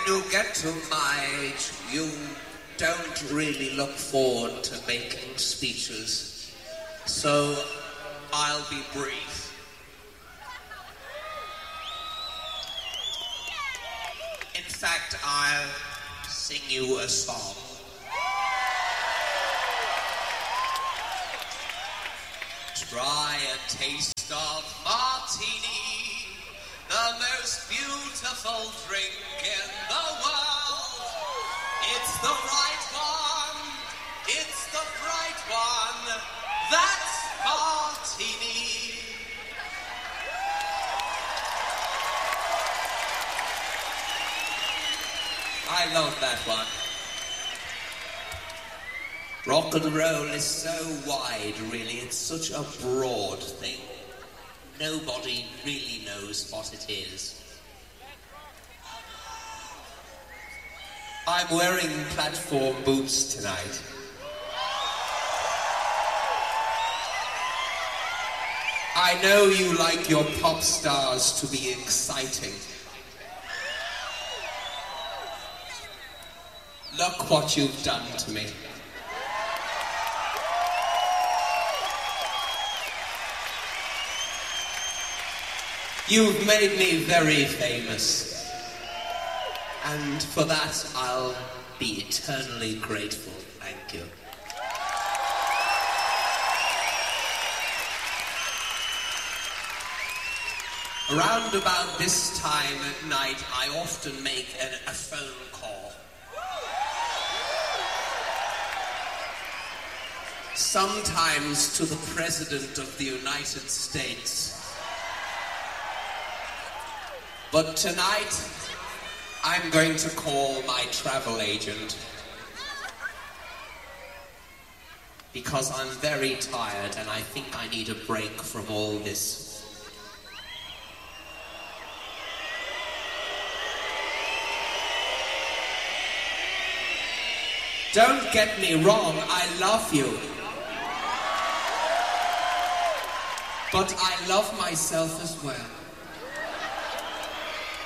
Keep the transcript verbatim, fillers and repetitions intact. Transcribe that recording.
you get to my age, you don't really look forward to making speeches. So I'll be brief. In fact, I'll sing you a song. Try a taste of martini, the most beautiful drink in the world. It's the right one, it's the right one, that's martini. I love that one. Rock and roll is so wide, really. It's such a broad thing. Nobody really knows what it is. I'm wearing platform boots tonight. I know you like your pop stars to be exciting. Look what you've done to me. You've made me very famous, and for that I'll be eternally grateful. Thank you. Around about this time at night, I often make a, a phone call. Sometimes to the President of the United States. But tonight, I'm going to call my travel agent because I'm very tired and I think I need a break from all this. Don't get me wrong, I love you. But I love myself as well.